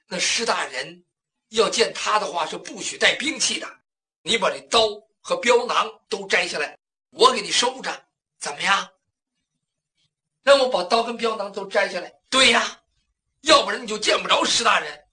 那施大人要见他的话是不许带兵器的，你把这刀和镖囊都摘下来，我给你收着，怎么样？让我把刀跟镖囊都摘下来。对呀，要不然你就见不着施大人。